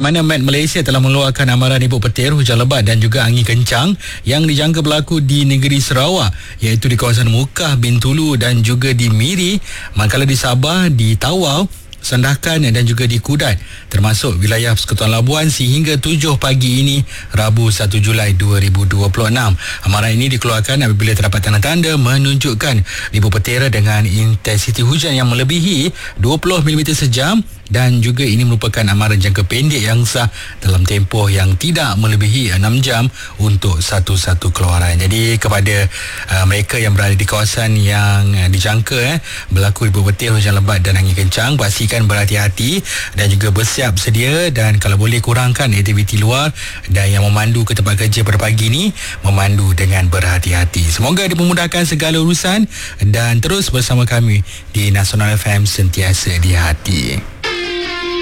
mana Met Malaysia telah mengeluarkan amaran ibu petir, hujan lebat dan juga angin kencang yang dijangka berlaku di negeri Sarawak, iaitu di kawasan Mukah, Bintulu dan juga di Miri, manakala di Sabah, di Tawau, Sandakan dan juga di Kudat, termasuk wilayah Persekutuan Labuan sehingga 7 pagi ini, Rabu 1 Julai 2026. Amaran ini dikeluarkan apabila terdapat tanda-tanda menunjukkan ibu petir dengan intensiti hujan yang melebihi 20 mm sejam, dan juga ini merupakan amaran jangka pendek yang sah dalam tempoh yang tidak melebihi 6 jam untuk satu-satu keluaran. Jadi kepada mereka yang berada di kawasan yang dijangka berlaku ibu petir, hujan lebat dan angin kencang, pastikan berhati-hati dan juga bersiap sedia, dan kalau boleh kurangkan aktiviti luar, dan yang memandu ke tempat kerja pada pagi ini memandu dengan berhati-hati. Semoga dipermudahkan segala urusan dan terus bersama kami di Nasional FM, sentiasa di hati.